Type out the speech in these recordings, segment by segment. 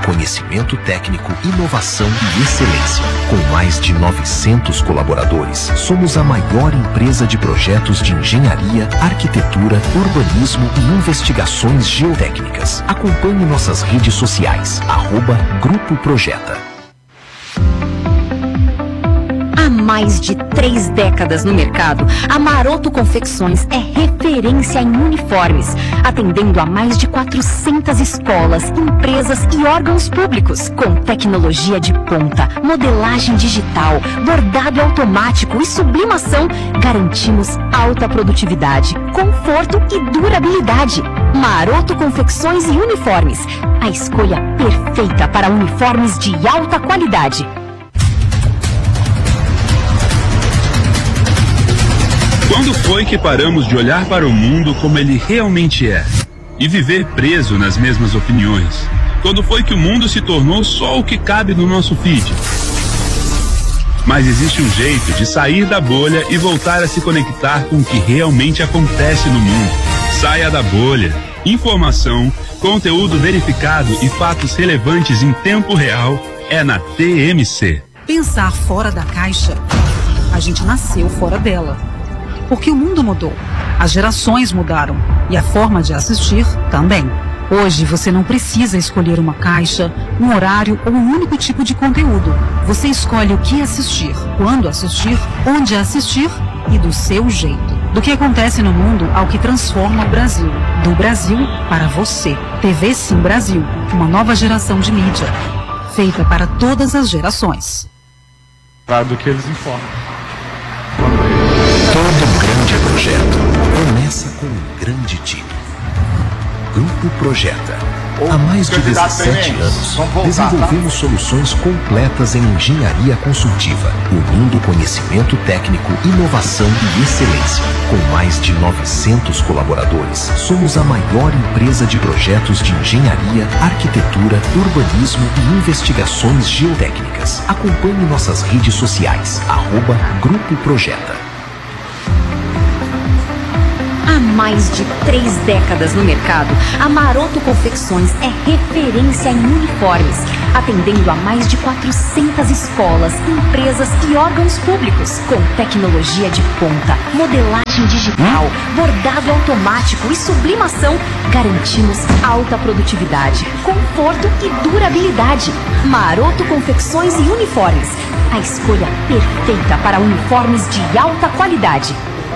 conhecimento técnico, inovação e excelência. Com mais de 900 colaboradores, somos a maior empresa de projetos de engenharia, arquitetura, urbanismo e investigações geotécnicas. Acompanhe nossas redes sociais, @Grupo Projeta. Há mais de 3 décadas no mercado, a Maroto Confecções é referência em uniformes, atendendo a mais de 400 escolas, empresas e órgãos públicos, com tecnologia de ponta, modelagem digital, bordado automático e sublimação. Garantimos alta produtividade, conforto e durabilidade. Maroto Confecções e Uniformes, a escolha perfeita para uniformes de alta qualidade. Quando foi que paramos de olhar para o mundo como ele realmente é e viver preso nas mesmas opiniões? Quando foi que o mundo se tornou só o que cabe no nosso feed? Mas existe um jeito de sair da bolha e voltar a se conectar com o que realmente acontece no mundo. Saia da bolha. Informação, conteúdo verificado e fatos relevantes em tempo real é na TMC. Pensar fora da caixa. A gente nasceu fora dela. Porque o mundo mudou, as gerações mudaram e a forma de assistir também. Hoje você não precisa escolher uma caixa, um horário ou um único tipo de conteúdo. Você escolhe o que assistir, quando assistir, onde assistir e do seu jeito. Do que acontece no mundo ao que transforma o Brasil. Do Brasil para você. TV Sim Brasil, uma nova geração de mídia. Feita para todas as gerações. Do que eles informam. Todo grande projeto começa com um grande time. Grupo Projeta. Há mais de 17 anos, desenvolvemos soluções completas em engenharia consultiva, unindo conhecimento técnico, inovação e excelência. Com mais de 900 colaboradores, somos a maior empresa de projetos de engenharia, arquitetura, urbanismo e investigações geotécnicas. Acompanhe nossas redes sociais, @Grupo Projeta. Há mais de 3 décadas no mercado, a Maroto Confecções é referência em uniformes, atendendo a mais de 400 escolas, empresas e órgãos públicos, com tecnologia de ponta, modelagem digital, bordado automático e sublimação. Garantimos alta produtividade, conforto e durabilidade. Maroto Confecções e Uniformes, a escolha perfeita para uniformes de alta qualidade.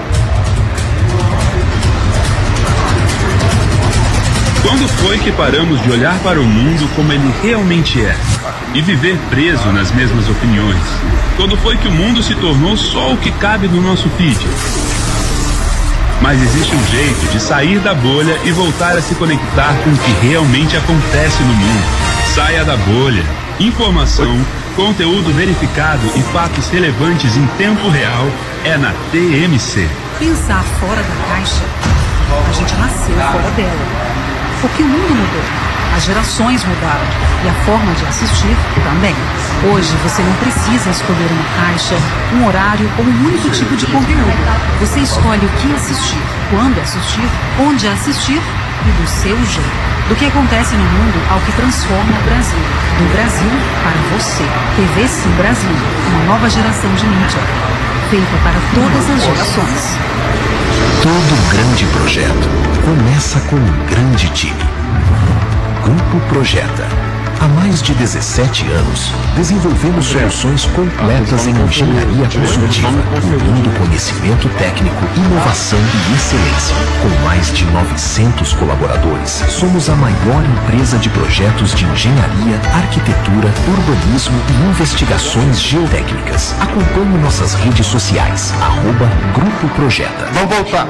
Quando foi que paramos de olhar para o mundo como ele realmente é e viver preso nas mesmas opiniões? Quando foi que o mundo se tornou só o que cabe no nosso feed? Mas existe um jeito de sair da bolha e voltar a se conectar com o que realmente acontece no mundo. Saia da bolha. Informação, conteúdo verificado e fatos relevantes em tempo real é na TMC. Pensar fora da caixa. A gente nasceu fora dela. Porque o mundo mudou, as gerações mudaram e a forma de assistir também. Hoje você não precisa escolher uma caixa, um horário ou um único tipo de conteúdo. Você escolhe o que assistir, quando assistir, onde assistir e do seu jeito. Do que acontece no mundo ao que transforma o Brasil. Do Brasil para você. TV Sim Brasil, uma nova geração de mídia. Feita para todas as gerações. Todo grande projeto começa com um grande time. Grupo Projeta. Há mais de 17 anos, desenvolvemos soluções completas em engenharia consultiva, unindo conhecimento técnico, inovação e excelência. Com mais de 900 colaboradores, somos a maior empresa de projetos de engenharia, arquitetura, urbanismo e investigações geotécnicas. Acompanhe nossas redes sociais, @Grupo Projeta. Vamos voltar.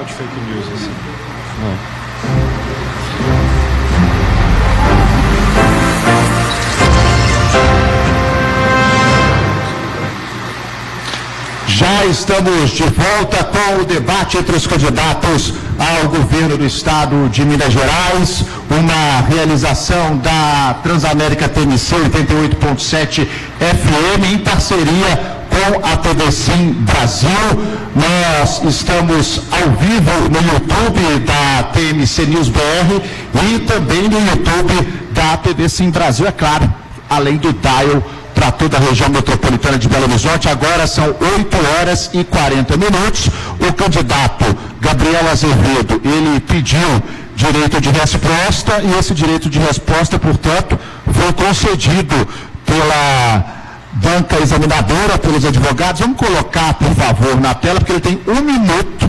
Já estamos de volta com o debate entre os candidatos ao governo do estado de Minas Gerais, uma realização da Transamérica TMC 88.7 FM em parceria com a TV Sim Brasil. Nós estamos ao vivo no YouTube da TMC News BR e também no YouTube da TV Sim Brasil, é claro, além do dial para toda a região metropolitana de Belo Horizonte. Agora são 8h40. O candidato Gabriel Azevedo, ele pediu direito de resposta e esse direito de resposta, portanto, foi concedido pela banca examinadora, pelos advogados. Vamos colocar, por favor, na tela, porque ele tem 1 minuto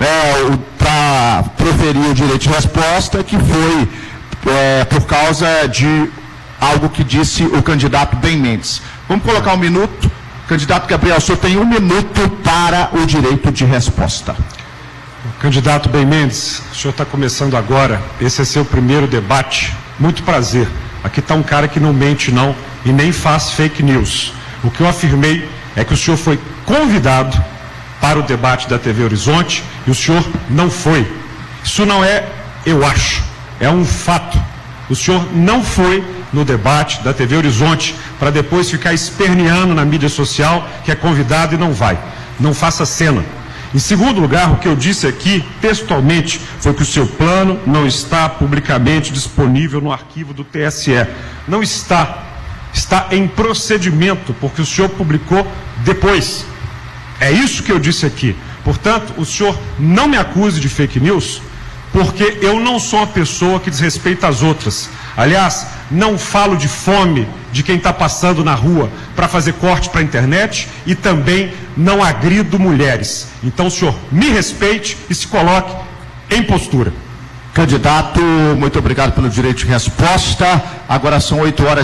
para proferir o direito de resposta, que foi por causa de algo que disse o candidato Ben Mendes. Vamos colocar 1 minuto. Candidato Gabriel, o senhor tem 1 minuto para o direito de resposta. Candidato Ben Mendes, o senhor está começando agora, esse é seu primeiro debate, muito prazer. Aqui está um cara que não mente não e nem faz fake news. O que eu afirmei é que o senhor foi convidado para o debate da TV Horizonte e o senhor não foi. Isso não é eu acho, é um fato. O senhor não foi no debate da TV Horizonte para depois ficar esperneando na mídia social que é convidado e não vai. Não faça cena. Em segundo lugar, o que eu disse aqui, textualmente, foi que o seu plano não está publicamente disponível no arquivo do TSE. Não está. Está em procedimento, porque o senhor publicou depois. É isso que eu disse aqui. Portanto, o senhor não me acuse de fake news, porque eu não sou uma pessoa que desrespeita as outras. Aliás, não falo de fome de quem está passando na rua para fazer corte para a internet e também não agrido mulheres. Então o senhor me respeite e se coloque em postura. Candidato, muito obrigado pelo direito de resposta. Agora são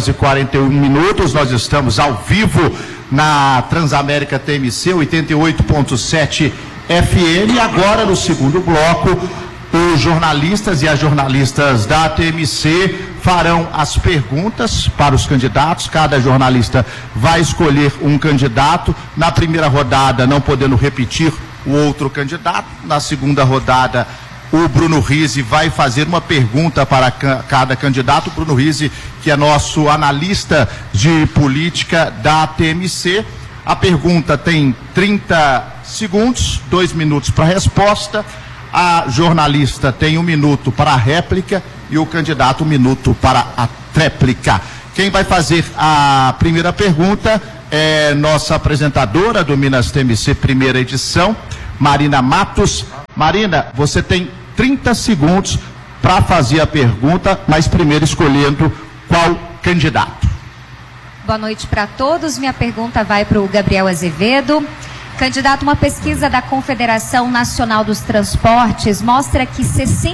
8h41. Nós estamos ao vivo na Transamérica TMC 88.7 FM. E agora, no segundo bloco, os jornalistas e as jornalistas da TMC farão as perguntas para os candidatos. Cada jornalista vai escolher um candidato. Na primeira rodada, não podendo repetir o outro candidato. Na segunda rodada, o Bruno Rizzi vai fazer uma pergunta para cada candidato. O Bruno Rizzi, que é nosso analista de política da TMC. A pergunta tem 30 segundos, 2 minutos para a resposta. A jornalista tem 1 minuto para a réplica e o candidato 1 minuto para a tréplica. Quem vai fazer a primeira pergunta é nossa apresentadora do Minas TMC primeira edição, Marina Matos. Marina, você tem 30 segundos para fazer a pergunta, mas primeiro escolhendo qual candidato. Boa noite para todos. Minha pergunta vai para o Gabriel Azevedo. Candidato, uma pesquisa da Confederação Nacional dos Transportes mostra que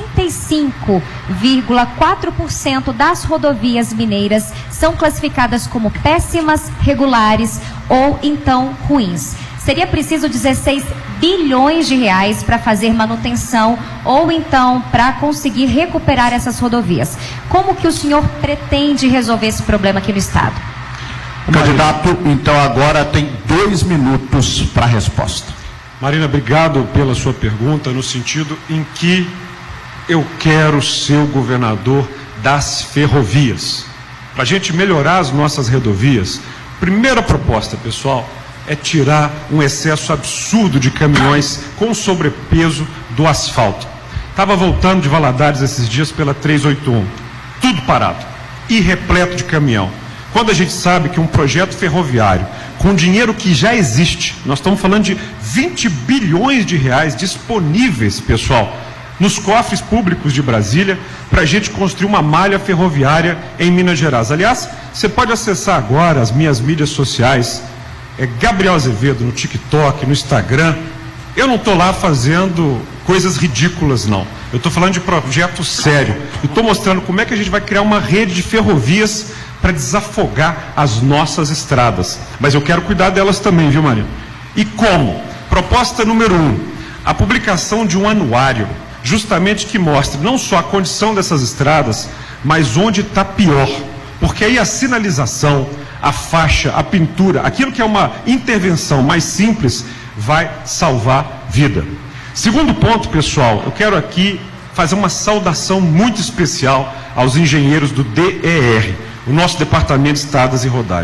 65,4% das rodovias mineiras são classificadas como péssimas, regulares ou então ruins. Seria preciso 16 bilhões de reais para fazer manutenção ou então para conseguir recuperar essas rodovias. Como que o senhor pretende resolver esse problema aqui no estado? O candidato, então, agora tem 2 minutos para a resposta. Marina, obrigado pela sua pergunta, no sentido em que eu quero ser o governador das ferrovias. Para a gente melhorar as nossas rodovias, primeira proposta, pessoal, é tirar um excesso absurdo de caminhões com sobrepeso do asfalto. Estava voltando de Valadares esses dias pela 381, tudo parado e repleto de caminhão. Quando a gente sabe que um projeto ferroviário, com dinheiro que já existe, nós estamos falando de 20 bilhões de reais disponíveis, pessoal, nos cofres públicos de Brasília, para a gente construir uma malha ferroviária em Minas Gerais. Aliás, você pode acessar agora as minhas mídias sociais, Gabriel Azevedo, no TikTok, no Instagram. Eu não estou lá fazendo coisas ridículas, não. Eu estou falando de projeto sério. E estou mostrando como é que a gente vai criar uma rede de ferrovias para desafogar as nossas estradas. Mas eu quero cuidar delas também, viu, Maria? E como? Proposta número 1, a publicação de um anuário, justamente que mostre não só a condição dessas estradas, mas onde está pior. Porque aí a sinalização, a faixa, a pintura, aquilo que é uma intervenção mais simples, vai salvar vida. Segundo ponto, pessoal, eu quero aqui fazer uma saudação muito especial aos engenheiros do DER, o nosso Departamento de Estradas e Rodagem.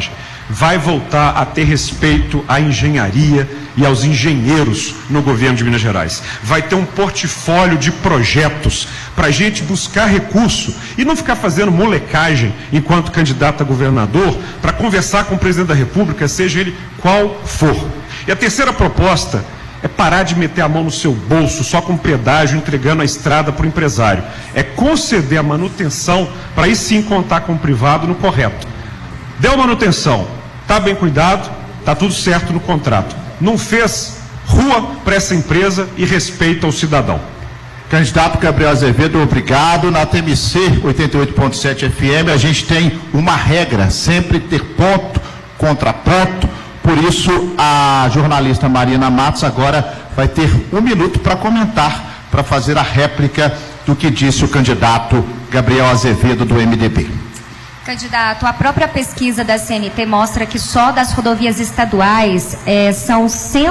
vai voltar a ter respeito à engenharia e aos engenheiros no governo de Minas Gerais. Vai ter um portfólio de projetos para a gente buscar recurso e não ficar fazendo molecagem enquanto candidato a governador para conversar com o presidente da República, seja ele qual for. E a terceira proposta é parar de meter a mão no seu bolso só com pedágio, entregando a estrada para o empresário. É conceder a manutenção para aí sim contar com o privado no correto. Deu manutenção, está bem cuidado, está tudo certo no contrato. Não fez rua para essa empresa e respeito ao cidadão. Candidato Gabriel Azevedo, obrigado. Na TMC 88.7 FM a gente tem uma regra, sempre ter ponto, contraponto. Por isso a jornalista Marina Matos agora vai ter 1 minuto para comentar, para fazer a réplica do que disse o candidato Gabriel Azevedo do MDB. Candidato, a própria pesquisa da CNT mostra que só das rodovias estaduais são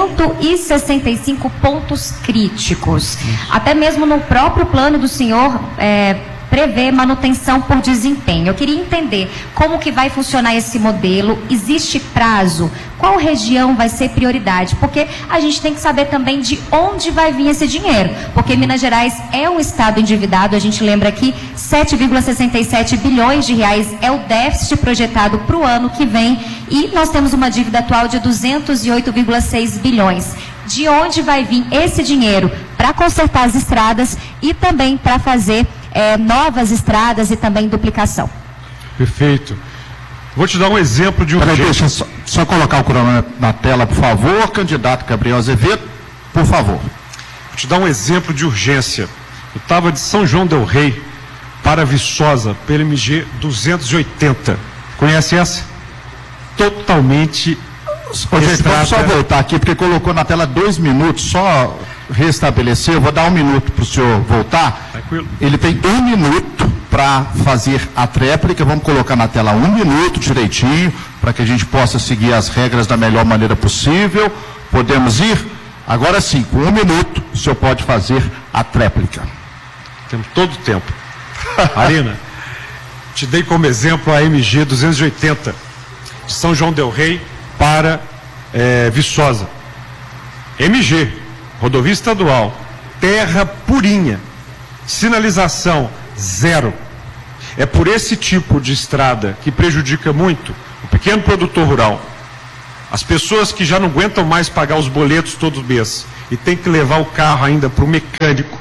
165 pontos críticos. Até mesmo no próprio plano do senhor prevê manutenção por desempenho. Eu queria entender como que vai funcionar esse modelo, existe prazo, qual região vai ser prioridade, porque a gente tem que saber também de onde vai vir esse dinheiro, porque Minas Gerais é um estado endividado, a gente lembra aqui, 7,67 bilhões de reais é o déficit projetado para o ano que vem e nós temos uma dívida atual de 208,6 bilhões. De onde vai vir esse dinheiro para consertar as estradas e também para fazer novas estradas e também duplicação? Perfeito. Vou te dar um exemplo de urgência. Deixa só colocar o cronômetro na tela, por favor. Candidato Gabriel Azevedo, por favor. Vou te dar um exemplo de urgência. Eu estava de São João del Rei para Viçosa, pelo MG 280. Conhece essa? Totalmente. Vamos só voltar aqui, porque colocou na tela 2 minutos, só restabelecer. Eu vou dar 1 minuto para o senhor voltar. Tranquilo. Ele tem 1 minuto para fazer a tréplica. Vamos colocar na tela 1 minuto direitinho, para que a gente possa seguir as regras da melhor maneira possível. Podemos ir? Agora sim, com 1 minuto, o senhor pode fazer a tréplica. Temos todo o tempo. Marina, te dei como exemplo a MG 280, de São João del Rei para Viçosa. MG, rodovia estadual, terra purinha, sinalização zero. É por esse tipo de estrada que prejudica muito o pequeno produtor rural, as pessoas que já não aguentam mais pagar os boletos todo mês e tem que levar o carro ainda para o mecânico,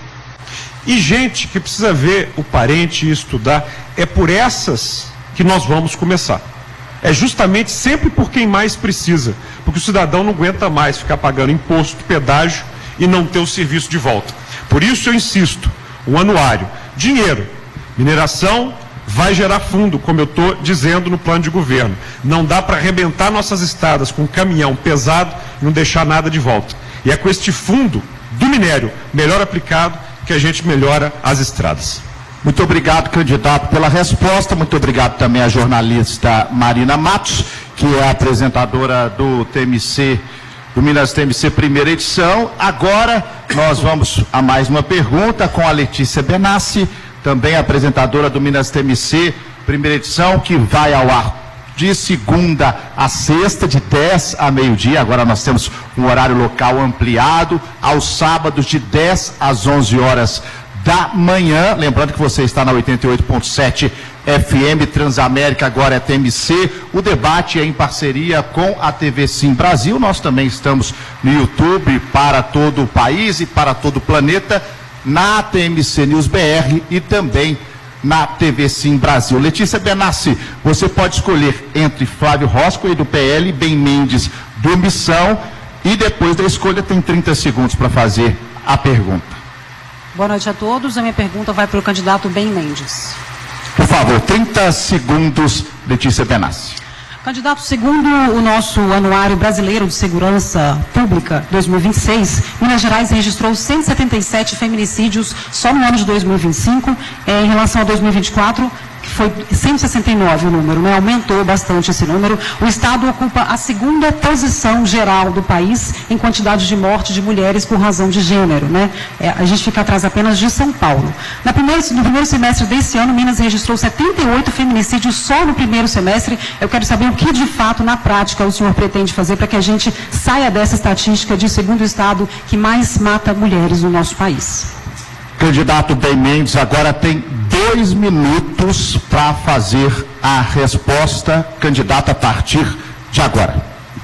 e gente que precisa ver o parente e estudar. É por essas que nós vamos começar. É justamente sempre por quem mais precisa, porque o cidadão não aguenta mais ficar pagando imposto, pedágio e não ter o serviço de volta. Por isso eu insisto, o anuário, dinheiro, mineração vai gerar fundo, como eu estou dizendo no plano de governo. Não dá para arrebentar nossas estradas com um caminhão pesado e não deixar nada de volta. E é com este fundo do minério melhor aplicado que a gente melhora as estradas. Muito obrigado, candidato, pela resposta. Muito obrigado também à jornalista Marina Matos, que é a apresentadora do TMC, do Minas TMC primeira edição. Agora nós vamos a mais uma pergunta com a Letícia Benassi, também apresentadora do Minas TMC primeira edição, que vai ao ar de segunda a sexta, de 10 a meio-dia. Agora nós temos um horário local ampliado, aos sábados de 10 às 11 horas da manhã. Lembrando que você está na 88.7 FM, Transamérica, agora é TMC. O debate é em parceria com a TV Sim Brasil. Nós também estamos no YouTube para todo o país e para todo o planeta, na TMC News BR e também na TV Sim Brasil. Letícia Benassi, você pode escolher entre Flávio Roscoe do PL e Ben Mendes do Missão, e depois da escolha tem 30 segundos para fazer a pergunta. Boa noite a todos. A minha pergunta vai para o candidato Ben Mendes. Por favor, 30 segundos, Letícia Benassi. Candidato, segundo o nosso Anuário Brasileiro de Segurança Pública 2026, Minas Gerais registrou 177 feminicídios só no ano de 2025. Em relação a 2024, que foi 169 o número, né? Aumentou bastante esse número. O estado ocupa a segunda posição geral do país em quantidade de morte de mulheres por razão de gênero, né? A gente fica atrás apenas de São Paulo. No primeiro semestre desse ano, Minas registrou 78 feminicídios só no primeiro semestre. Eu quero saber o que de fato, na prática, o senhor pretende fazer para que a gente saia dessa estatística de segundo estado que mais mata mulheres no nosso país. Candidato Bem Mendes agora tem 2 minutos para fazer a resposta. Candidato, a partir de agora.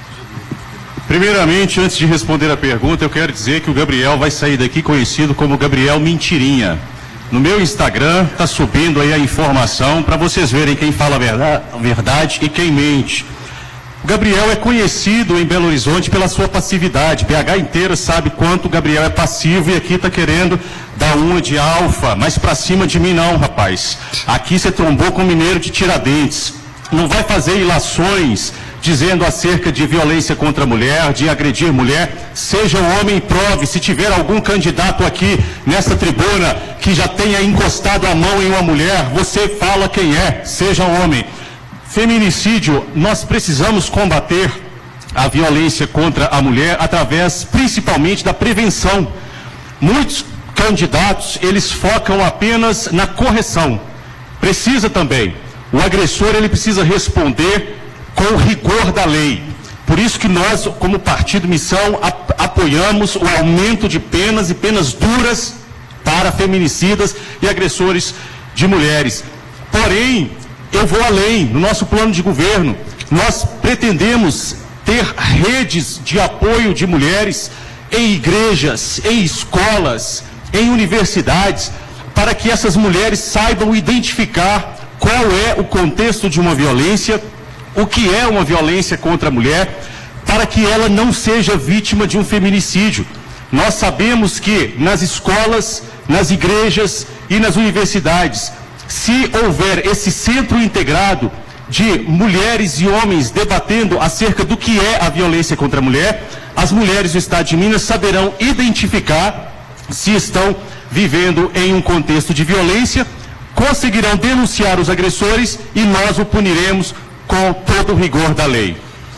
Primeiramente, antes de responder a pergunta, eu quero dizer que o Gabriel vai sair daqui conhecido como Gabriel Mentirinha. No meu Instagram está subindo aí a informação para vocês verem quem fala a verdade e quem mente. O Gabriel é conhecido em Belo Horizonte pela sua passividade. BH inteira sabe quanto o Gabriel é passivo e aqui está querendo dar uma de alfa, mas para cima de mim não, rapaz. Aqui você trombou com o mineiro de Tiradentes. Não vai fazer ilações dizendo acerca de violência contra a mulher, de agredir mulher. Seja um homem e prove. Se tiver algum candidato aqui nessa tribuna que já tenha encostado a mão em uma mulher, você fala quem é. Seja um homem. Feminicídio, nós precisamos combater a violência contra a mulher através principalmente da prevenção. Muitos candidatos, eles focam apenas na correção. Precisa também. O agressor, ele precisa responder com o rigor da lei. Por isso que nós, como Partido Missão, apoiamos o aumento de penas e penas duras para feminicidas e agressores de mulheres. Porém, eu vou além. No nosso plano de governo, nós pretendemos ter redes de apoio de mulheres em igrejas, em escolas, em universidades, para que essas mulheres saibam identificar qual é o contexto de uma violência, o que é uma violência contra a mulher, para que ela não seja vítima de um feminicídio. Nós sabemos que nas escolas, nas igrejas e nas universidades, se houver esse centro integrado de mulheres e homens debatendo acerca do que é a violência contra a mulher, as mulheres do estado de Minas saberão identificar se estão vivendo em um contexto de violência, conseguirão denunciar os agressores e nós o puniremos com todo o rigor da lei.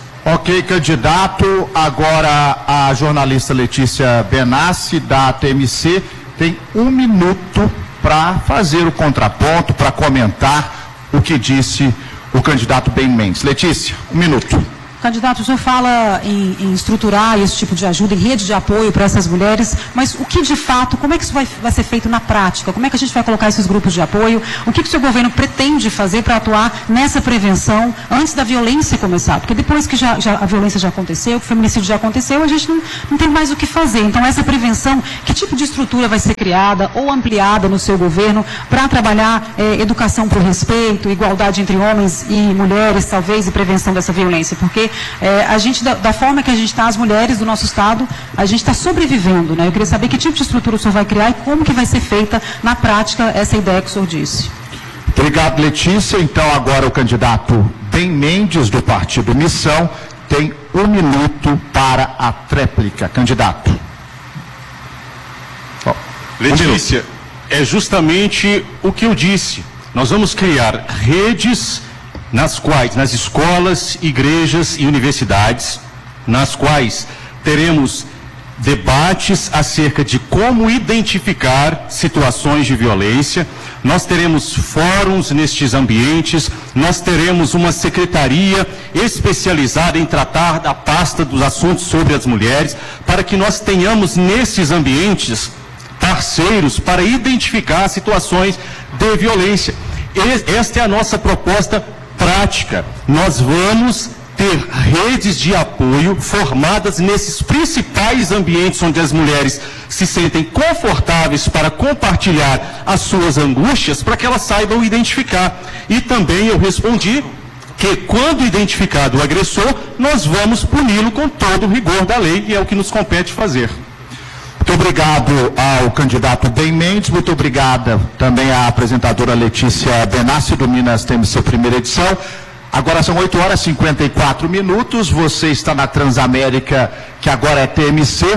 Ok, candidato. Agora a jornalista Letícia Benassi, da TMC, tem 1 minuto para fazer o contraponto, para comentar o que disse o candidato Bem Mendes. Letícia, 1 minuto. Candidato, o senhor fala em estruturar esse tipo de ajuda, em rede de apoio para essas mulheres, mas o que de fato, como é que isso vai ser feito na prática? Como é que a gente vai colocar esses grupos de apoio? O que o seu governo pretende fazer para atuar nessa prevenção antes da violência começar? Porque depois que a violência já aconteceu, o feminicídio já aconteceu, a gente não tem mais o que fazer. Então, essa prevenção, que tipo de estrutura vai ser criada ou ampliada no seu governo para trabalhar educação para o respeito, igualdade entre homens e mulheres, talvez, e prevenção dessa violência? Porque a gente, da forma que a gente está, as mulheres do nosso estado, a gente está sobrevivendo, né? Eu queria saber que tipo de estrutura o senhor vai criar e como que vai ser feita na prática essa ideia que o senhor disse. Obrigado, Letícia. Então, agora o candidato Bem Mendes, do Partido Missão, tem 1 minuto para a tréplica. Candidato. Letícia, é justamente o que eu disse. Nós vamos criar redes nas escolas, igrejas e universidades, nas quais teremos debates acerca de como identificar situações de violência. Nós teremos fóruns nestes ambientes, nós teremos uma secretaria especializada em tratar da pasta dos assuntos sobre as mulheres, para que nós tenhamos nesses ambientes parceiros para identificar situações de violência. Esta é a nossa proposta prática. Nós vamos ter redes de apoio formadas nesses principais ambientes onde as mulheres se sentem confortáveis para compartilhar as suas angústias, para que elas saibam identificar. E também eu respondi que quando identificado o agressor, nós vamos puni-lo com todo o rigor da lei, e é o que nos compete fazer. Muito obrigado ao candidato Bem Mendes, muito obrigada também à apresentadora Letícia Benassi, do Minas TMC primeira edição. Agora são 8h54, você está na Transamérica, que agora é TMC.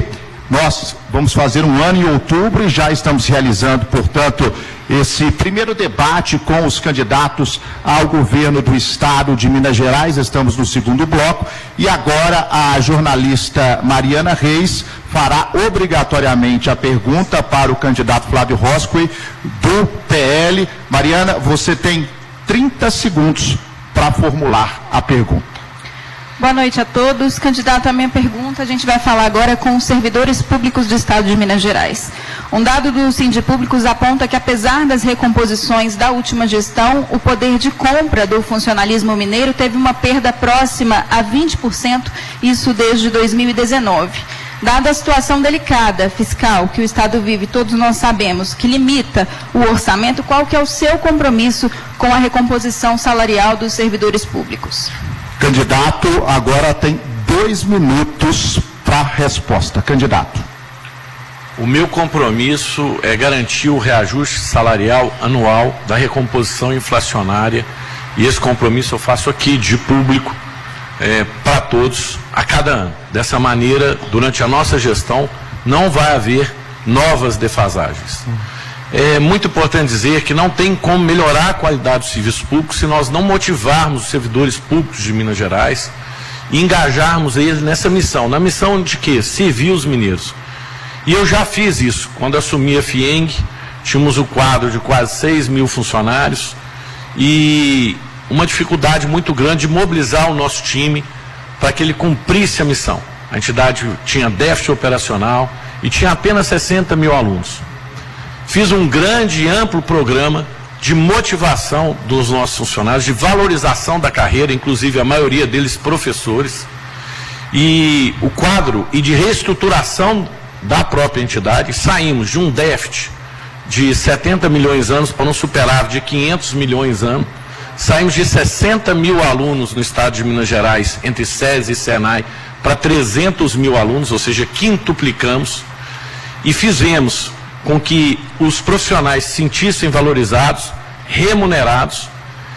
Nós vamos fazer um ano em outubro e já estamos realizando, portanto, esse primeiro debate com os candidatos ao governo do estado de Minas Gerais. Estamos no segundo bloco e agora a jornalista Mariana Reis fará obrigatoriamente a pergunta para o candidato Flávio Roscoe do PL. Mariana, você tem 30 segundos para formular a pergunta. Boa noite a todos. Candidato, a minha pergunta, a gente vai falar agora com os servidores públicos do Estado de Minas Gerais. Um dado do Sindipúblicos aponta que, apesar das recomposições da última gestão, o poder de compra do funcionalismo mineiro teve uma perda próxima a 20%, isso desde 2019. Dada a situação delicada fiscal que o Estado vive, todos nós sabemos, que limita o orçamento, qual que é o seu compromisso com a recomposição salarial dos servidores públicos? Candidato, agora tem 2 minutos para a resposta. Candidato. O meu compromisso é garantir o reajuste salarial anual da recomposição inflacionária, e esse compromisso eu faço aqui de público para todos a cada ano. Dessa maneira, durante a nossa gestão, não vai haver novas defasagens. É muito importante dizer que não tem como melhorar a qualidade do serviço público se nós não motivarmos os servidores públicos de Minas Gerais e engajarmos eles nessa missão. Na missão de quê? Servir os mineiros. E eu já fiz isso. Quando assumi a FIENG, tínhamos o quadro de quase 6 mil funcionários e uma dificuldade muito grande de mobilizar o nosso time para que ele cumprisse a missão. A entidade tinha déficit operacional e tinha apenas 60 mil alunos. Fiz um grande e amplo programa de motivação dos nossos funcionários, de valorização da carreira, inclusive a maioria deles professores, e o quadro e de reestruturação da própria entidade. Saímos de um déficit de 70 milhões anos para um superávit de 500 milhões ano. Saímos de 60 mil alunos no estado de Minas Gerais, entre SESI e SENAI, para 300 mil alunos, ou seja, quintuplicamos, e fizemos com que os profissionais se sentissem valorizados, remunerados,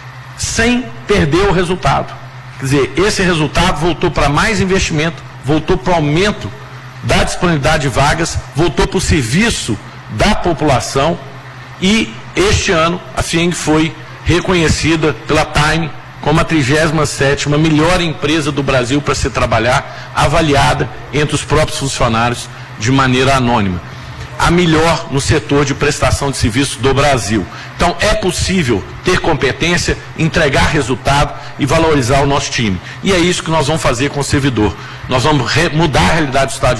sem perder o resultado. Quer dizer, esse resultado voltou para mais investimento, voltou para o aumento da disponibilidade de vagas, voltou para o serviço da população, e este ano a FIENG foi reconhecida pela Time como a 37ª melhor empresa do Brasil para se trabalhar, avaliada entre os próprios funcionários de maneira anônima. A melhor no setor de prestação de serviço do Brasil. Então, é possível ter competência, entregar resultado e valorizar o nosso time. E é isso que nós vamos fazer com o servidor. Nós vamos mudar a realidade do Estado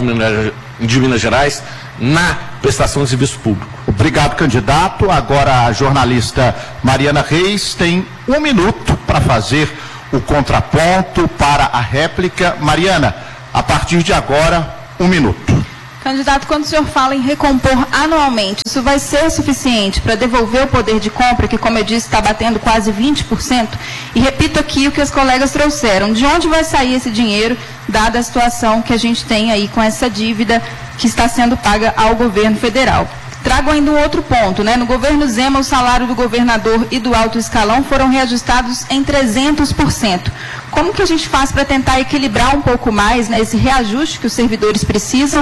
de Minas Gerais na prestação de serviço público. Obrigado, candidato. Agora a jornalista Mariana Reis tem 1 minuto para fazer o contraponto para a réplica. Mariana, a partir de agora, 1 minuto. Candidato, quando o senhor fala em recompor anualmente, isso vai ser suficiente para devolver o poder de compra, que, como eu disse, está batendo quase 20%? E repito aqui o que os colegas trouxeram. De onde vai sair esse dinheiro, dada a situação que a gente tem aí com essa dívida que está sendo paga ao governo federal? Trago ainda um outro ponto, né? No governo Zema, o salário do governador e do alto escalão foram reajustados em 300%. Como que a gente faz para tentar equilibrar um pouco mais, né, esse reajuste que os servidores precisam?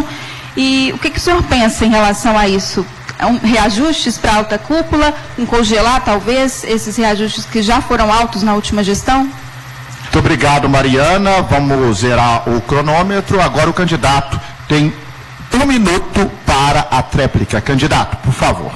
E o que o senhor pensa em relação a isso? Reajustes para a alta cúpula, congelar talvez esses reajustes que já foram altos na última gestão? Muito obrigado, Mariana. Vamos zerar o cronômetro. Agora o candidato tem 1 minuto para a tréplica. Candidato, por favor.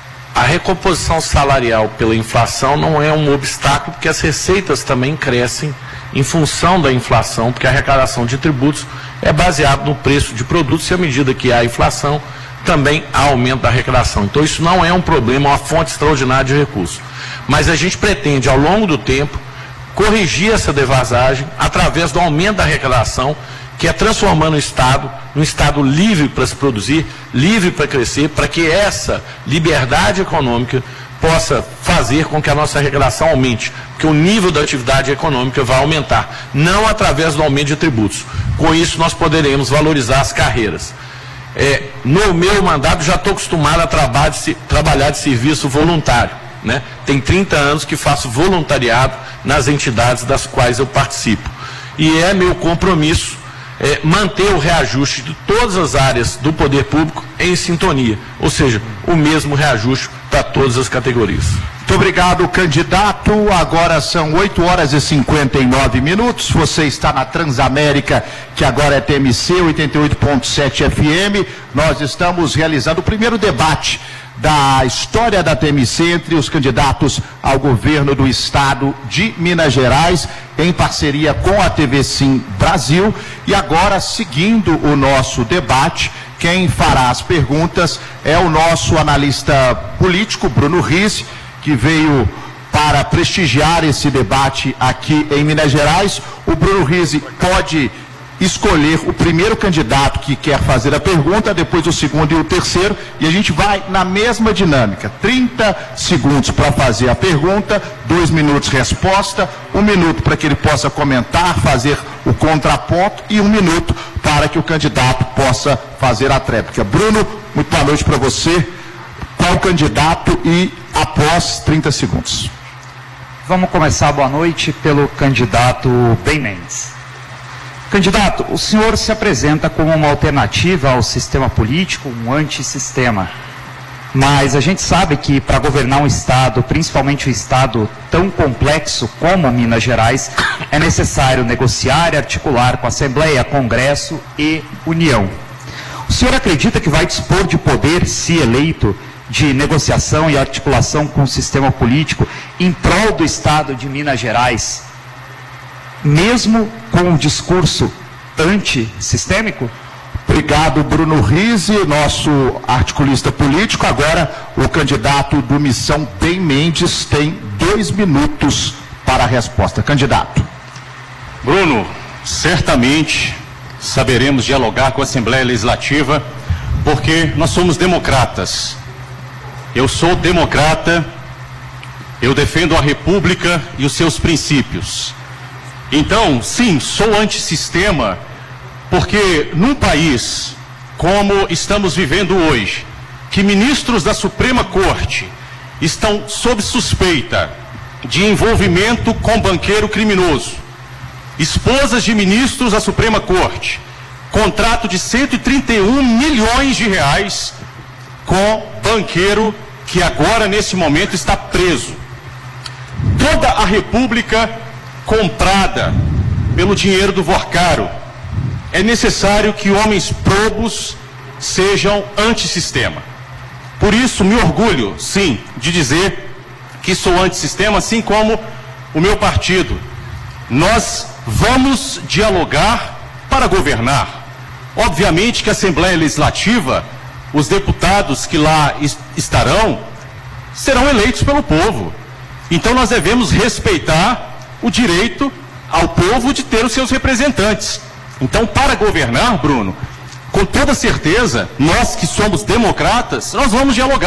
A recomposição salarial pela inflação não é um obstáculo, porque as receitas também crescem em função da inflação, porque a arrecadação de tributos é baseada no preço de produtos, e à medida que há inflação, também há aumento da arrecadação. Então isso não é um problema, é uma fonte extraordinária de recursos. Mas a gente pretende, ao longo do tempo, corrigir essa defasagem através do aumento da arrecadação, que é transformando o Estado num Estado livre para se produzir, livre para crescer, para que essa liberdade econômica possa fazer com que a nossa arrecadação aumente, porque o nível da atividade econômica vai aumentar, não através do aumento de tributos. Com isso, nós poderemos valorizar as carreiras. No meu mandato, já estou acostumado a trabalhar de serviço voluntário, né? Tem 30 anos que faço voluntariado nas entidades das quais eu participo. E é meu compromisso manter o reajuste de todas as áreas do poder público em sintonia, ou seja, o mesmo reajuste para todas as categorias. Muito obrigado, candidato. Agora são 8 horas e 59 minutos. Você está na Transamérica, que agora é TMC 88.7 FM. Nós estamos realizando o primeiro debate da história da TMC entre os candidatos ao governo do estado de Minas Gerais, em parceria com a TV Sim Brasil. E agora, seguindo o nosso debate, quem fará as perguntas é o nosso analista político, Bruno Rizzi, que veio para prestigiar esse debate aqui em Minas Gerais. O Bruno Rizzi pode escolher o primeiro candidato que quer fazer a pergunta, depois o segundo e o terceiro, e a gente vai na mesma dinâmica. 30 segundos para fazer a pergunta, 2 minutos resposta, 1 minuto para que ele possa comentar, fazer o contraponto e 1 minuto para que o candidato possa fazer a tréplica. Bruno, muito boa noite para você. Qual candidato e após 30 segundos? Vamos começar, boa noite, pelo candidato Ben Mendes. Candidato, o senhor se apresenta como uma alternativa ao sistema político, um antissistema. Mas a gente sabe que para governar um estado, principalmente um estado tão complexo como Minas Gerais, é necessário negociar e articular com a Assembleia, Congresso e União. O senhor acredita que vai dispor de poder, se eleito, de negociação e articulação com o sistema político em prol do estado de Minas Gerais, mesmo com um discurso antissistêmico? Obrigado, Bruno Rizzi, nosso articulista político. Agora, o candidato do Missão Ben Mendes tem 2 minutos para a resposta. Candidato. Bruno, certamente saberemos dialogar com a Assembleia Legislativa, porque nós somos democratas. Eu sou democrata, eu defendo a República e os seus princípios. Então, sim, sou antissistema, porque num país como estamos vivendo hoje, que ministros da Suprema Corte estão sob suspeita de envolvimento com banqueiro criminoso, esposas de ministros da Suprema Corte, contrato de 131 milhões de reais com banqueiro que agora, nesse momento, está preso. Toda a República comprada pelo dinheiro do Vorcaro. É necessário que homens probos sejam antissistema. Por isso, me orgulho, sim, de dizer que sou antissistema, assim como o meu partido. Nós vamos dialogar para governar. Obviamente que a Assembleia Legislativa, os deputados que lá estarão, serão eleitos pelo povo. Então nós devemos respeitar o direito ao povo de ter os seus representantes. Então, para governar, Bruno, com toda certeza, nós que somos democratas, nós vamos dialogar.